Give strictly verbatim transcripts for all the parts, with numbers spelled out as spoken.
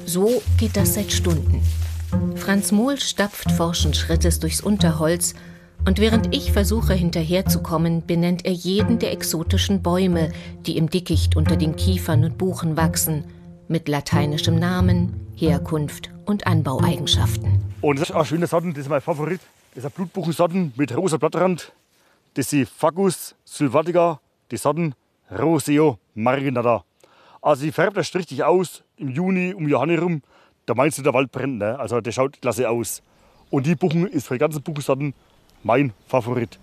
So geht das seit Stunden. Franz Mohl stapft forschen Schrittes durchs Unterholz und während ich versuche, hinterherzukommen, benennt er jeden der exotischen Bäume, die im Dickicht unter den Kiefern und Buchen wachsen, mit lateinischem Namen, Herkunft und Anbaueigenschaften. Und das ist auch schöne Sorten, das ist mein Favorit. Das sind Blutbuchensorten mit rosa Blattrand. Das sind Fagus sylvatica, die Sorten Roseo marinata. Also die färbt das richtig aus im Juni um Johanni rum. Da meinst du, der Wald brennt, ne? Also der schaut klasse aus. Und die Buchen ist für die ganzen Buchensorten mein Favorit.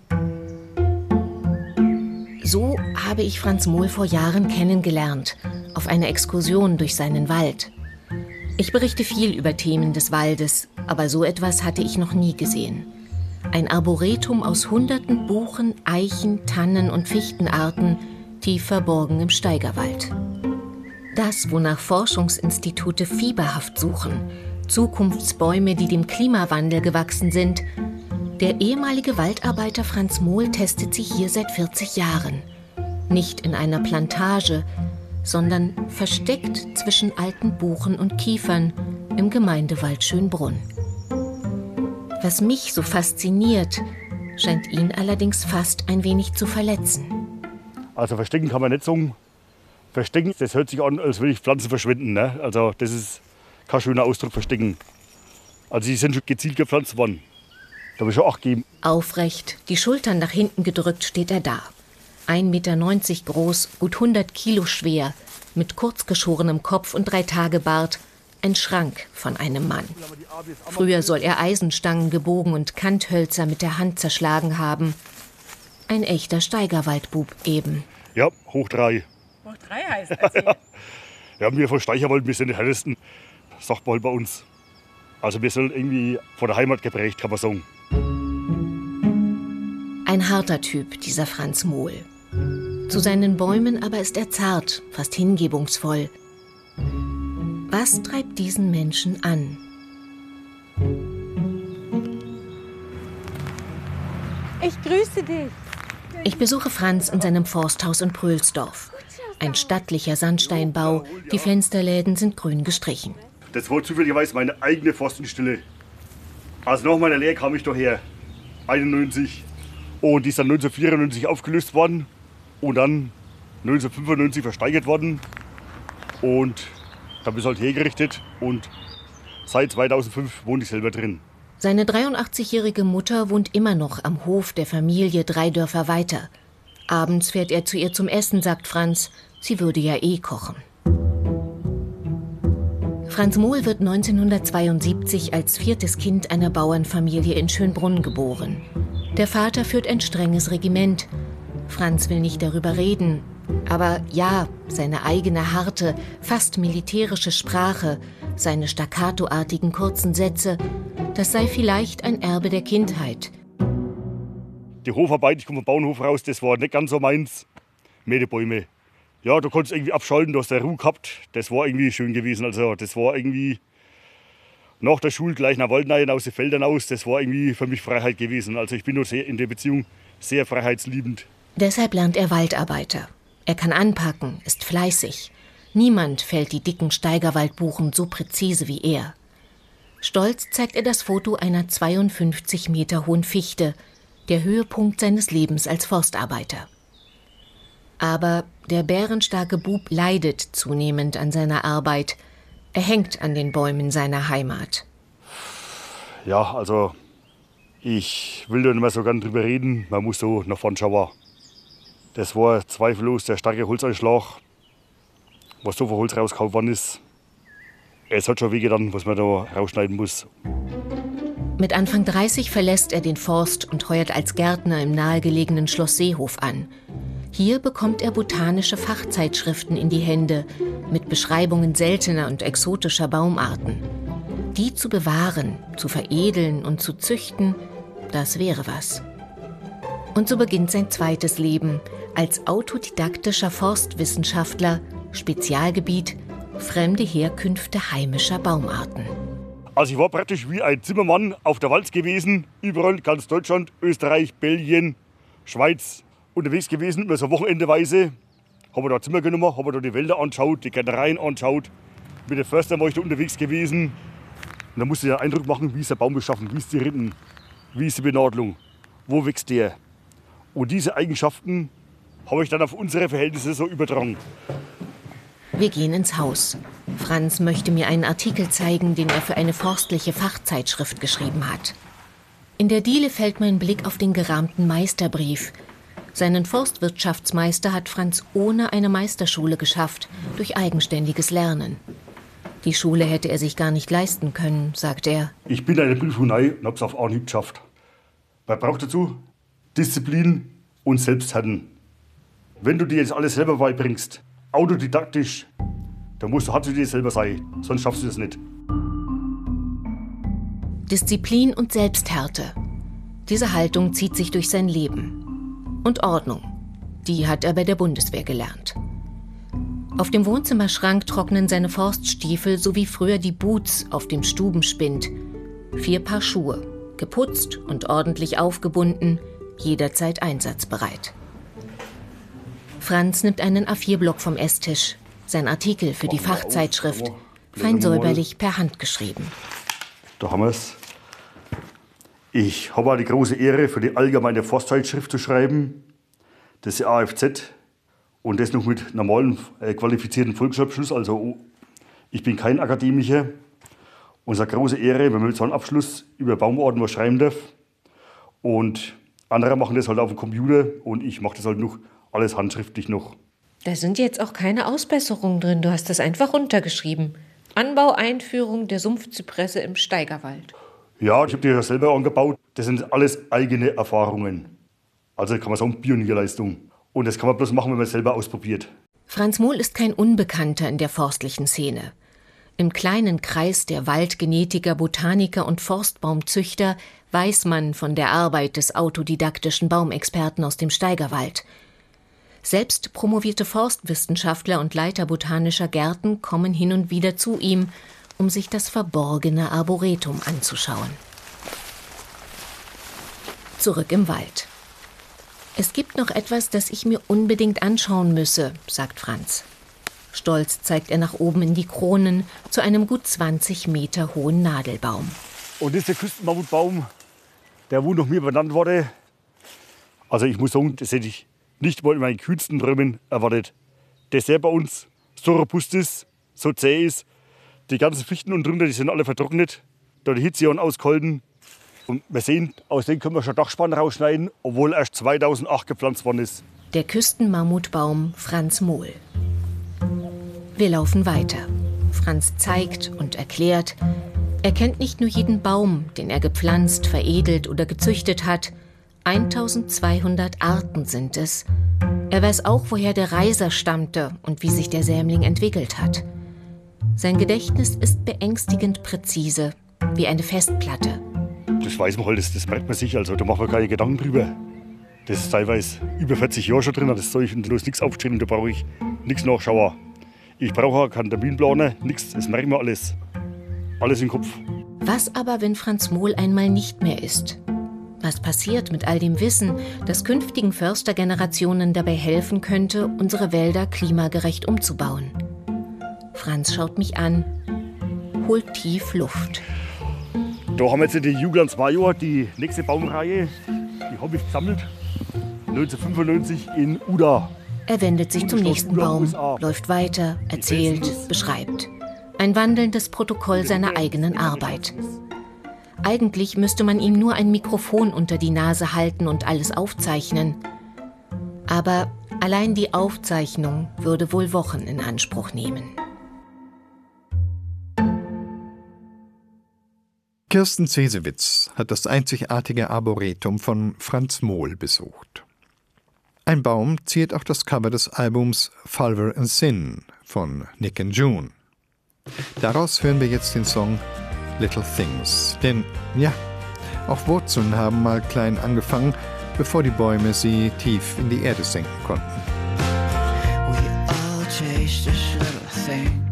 So habe ich Franz Mohl vor Jahren kennengelernt, auf einer Exkursion durch seinen Wald. Ich berichte viel über Themen des Waldes, aber so etwas hatte ich noch nie gesehen. Ein Arboretum aus hunderten Buchen, Eichen, Tannen und Fichtenarten, tief verborgen im Steigerwald. Das, wonach Forschungsinstitute fieberhaft suchen. Zukunftsbäume, die dem Klimawandel gewachsen sind. Der ehemalige Waldarbeiter Franz Mohl testet sie hier seit vierzig Jahren. Nicht in einer Plantage, sondern versteckt zwischen alten Buchen und Kiefern im Gemeindewald Schönbrunn. Was mich so fasziniert, scheint ihn allerdings fast ein wenig zu verletzen. Also verstecken kann man nicht sagen. Verstecken, das hört sich an, als würde ich Pflanzen verschwinden. Ne? Also das ist kein schöner Ausdruck, verstecken. Also die sind schon gezielt gepflanzt worden. Da habe ich schon Acht gegeben. Aufrecht, die Schultern nach hinten gedrückt, steht er da. ein Meter neunzig groß, gut hundert Kilo schwer, mit kurzgeschorenem Kopf und drei Tage Bart. Ein Schrank von einem Mann. Früher soll er Eisenstangen gebogen und Kanthölzer mit der Hand zerschlagen haben. Ein echter Steigerwaldbub eben. Ja, hoch drei. Hoch drei heißt das. Ja, wir von Steigerwald, wir sind die härtesten, sagt man halt bei uns. Also wir sind irgendwie von der Heimat geprägt, kann man sagen. Ein harter Typ, dieser Franz Mohl. Zu seinen Bäumen aber ist er zart, fast hingebungsvoll. Was treibt diesen Menschen an? Ich grüße dich. Ich besuche Franz in seinem Forsthaus in Pröhlsdorf. Ein stattlicher Sandsteinbau, die Fensterläden sind grün gestrichen. Das war zufälligerweise meine eigene Forstenstelle. Also nach meiner Lehre kam ich daher, einundneunzig. Und die ist dann neunzehnhundertvierundneunzig aufgelöst worden und dann neunzehnhundertfünfundneunzig versteigert worden. Und da bin ich halt hergerichtet und seit zweitausendfünf wohne ich selber drin. Seine dreiundachtzig-jährige Mutter wohnt immer noch am Hof der Familie drei Dörfer weiter. Abends fährt er zu ihr zum Essen, sagt Franz. Sie würde ja eh kochen. Franz Mohl wird neunzehnhundertzweiundsiebzig als viertes Kind einer Bauernfamilie in Schönbrunn geboren. Der Vater führt ein strenges Regiment. Franz will nicht darüber reden. Aber ja, seine eigene harte, fast militärische Sprache, seine staccatoartigen kurzen Sätze, das sei vielleicht ein Erbe der Kindheit. Die Hofarbeit, ich komme vom Bauernhof raus, das war nicht ganz so meins. Mähdebäume. Ja, du konntest irgendwie abschalten, du hast eine Ruhe gehabt. Das war irgendwie schön gewesen. Also das war irgendwie nach der Schule gleich nach Waldneien aus den Feldern aus. Das war irgendwie für mich Freiheit gewesen. Also ich bin nur sehr, in der Beziehung sehr freiheitsliebend. Deshalb lernt er Waldarbeiter. Er kann anpacken, ist fleißig. Niemand fällt die dicken Steigerwaldbuchen so präzise wie er. Stolz zeigt er das Foto einer zweiundfünfzig Meter hohen Fichte, der Höhepunkt seines Lebens als Forstarbeiter. Aber der bärenstarke Bub leidet zunehmend an seiner Arbeit. Er hängt an den Bäumen seiner Heimat. Ja, also ich will da nicht mehr so gern drüber reden. Man muss so nach vorn schauen. Das war zweifellos der starke Holzeinschlag, was so viel Holz rausgehauen worden ist. Es hat schon wehgetan, was man da rausschneiden muss. Mit Anfang dreißig verlässt er den Forst und heuert als Gärtner im nahegelegenen Schloss Seehof an. Hier bekommt er botanische Fachzeitschriften in die Hände mit Beschreibungen seltener und exotischer Baumarten. Die zu bewahren, zu veredeln und zu züchten, das wäre was. Und so beginnt sein zweites Leben als autodidaktischer Forstwissenschaftler, Spezialgebiet fremde Herkünfte heimischer Baumarten. Also ich war praktisch wie ein Zimmermann auf der Walz gewesen, überall, ganz Deutschland, Österreich, Belgien, Schweiz unterwegs gewesen, immer so wochenendeweise. Haben wir da Zimmer genommen, haben wir da die Wälder angeschaut, die Gärtnereien angeschaut. Mit der Förster war ich da unterwegs gewesen. Und da musste ich einen Eindruck machen, wie ist der Baum beschaffen, wie ist die Rinden, wie ist die Benadelung, wo wächst der. Und diese Eigenschaften habe ich dann auf unsere Verhältnisse so übertragen. Wir gehen ins Haus. Franz möchte mir einen Artikel zeigen, den er für eine forstliche Fachzeitschrift geschrieben hat. In der Diele fällt mein Blick auf den gerahmten Meisterbrief. Seinen Forstwirtschaftsmeister hat Franz ohne eine Meisterschule geschafft, durch eigenständiges Lernen. Die Schule hätte er sich gar nicht leisten können, sagt er. Ich bin eine Prüfung neu und habe es auf Anhieb geschafft. Man braucht dazu Disziplin und Selbsthärten. Wenn du dir jetzt alles selber beibringst, autodidaktisch, dann musst du hart zu dir selber sein, sonst schaffst du das nicht. Disziplin und Selbsthärte. Diese Haltung zieht sich durch sein Leben. Und Ordnung. Die hat er bei der Bundeswehr gelernt. Auf dem Wohnzimmerschrank trocknen seine Forststiefel sowie früher die Boots auf dem Stubenspind. Vier Paar Schuhe, geputzt und ordentlich aufgebunden, jederzeit einsatzbereit. Franz nimmt einen A vier Block vom Esstisch, sein Artikel für die Fachzeitschrift, fein säuberlich per Hand geschrieben. Da haben wir es. Ich habe die große Ehre, für die Allgemeine Forstzeitschrift zu schreiben. Das ist die A F Z. Und das noch mit normalen, äh, qualifizierten Volksabschluss. Also ich bin kein Akademiker. Und es ist eine große Ehre, wenn man mit so einem Abschluss über Baumorden was schreiben darf. Und andere machen das halt auf dem Computer und ich mache das halt noch alles handschriftlich noch. Da sind jetzt auch keine Ausbesserungen drin. Du hast das einfach runtergeschrieben. Anbau-Einführung der Sumpfzypresse im Steigerwald. Ja, ich habe die ja selber angebaut. Das sind alles eigene Erfahrungen. Also kann man sagen, Pionierleistung. Und das kann man bloß machen, wenn man es selber ausprobiert. Franz Mohl ist kein Unbekannter in der forstlichen Szene. Im kleinen Kreis der Waldgenetiker, Botaniker und Forstbaumzüchter weiß man von der Arbeit des autodidaktischen Baumexperten aus dem Steigerwald. Selbst promovierte Forstwissenschaftler und Leiter botanischer Gärten kommen hin und wieder zu ihm, um sich das verborgene Arboretum anzuschauen. Zurück im Wald. Es gibt noch etwas, das ich mir unbedingt anschauen müsse, sagt Franz. Stolz zeigt er nach oben in die Kronen zu einem gut zwanzig Meter hohen Nadelbaum. Und das ist der Küstenmammutbaum, der wo noch mir benannt wurde. Also ich muss sagen, das hätte ich nicht mal in meinen kühnsten Träumen erwartet. Der sehr bei uns so robust ist, so zäh ist. Die ganzen Fichten unten drunter, die sind alle vertrocknet. Da die Hitze und ausgehalten. Und wir sehen, aus dem können wir schon Dachspann rausschneiden, obwohl erst zweitausendacht gepflanzt worden ist. Der Küstenmammutbaum Franz Mohl. Wir laufen weiter. Franz zeigt und erklärt, er kennt nicht nur jeden Baum, den er gepflanzt, veredelt oder gezüchtet hat. eintausendzweihundert Arten sind es. Er weiß auch, woher der Reiser stammte und wie sich der Sämling entwickelt hat. Sein Gedächtnis ist beängstigend präzise, wie eine Festplatte. Das weiß man halt, das, das merkt man sich, also da macht man keine Gedanken drüber. Das ist teilweise über vierzig Jahre schon drin, das Zeug, und da ist nichts aufgeschrieben, da brauche ich nichts nachschauen. Ich brauche auch keinen Terminplaner, nichts, das merken wir alles. Alles im Kopf. Was aber, wenn Franz Mohl einmal nicht mehr ist? Was passiert mit all dem Wissen, das künftigen Förstergenerationen dabei helfen könnte, unsere Wälder klimagerecht umzubauen? Franz schaut mich an, holt tief Luft. Da haben wir jetzt die Juglans Major, die nächste Baumreihe. Die habe ich gesammelt neunzehnhundertfünfundneunzig in Uda. Er wendet sich zum nächsten Baum, läuft weiter, erzählt, beschreibt. Ein wandelndes Protokoll seiner eigenen Arbeit. Eigentlich müsste man ihm nur ein Mikrofon unter die Nase halten und alles aufzeichnen. Aber allein die Aufzeichnung würde wohl Wochen in Anspruch nehmen. Kirsten Cesewitz hat das einzigartige Arboretum von Franz Mohl besucht. Ein Baum ziert auch das Cover des Albums Fulver and Sin von Nick and June. Daraus hören wir jetzt den Song Little Things. Denn, ja, auch Wurzeln haben mal klein angefangen, bevor die Bäume sie tief in die Erde senken konnten. We all chase this little thing.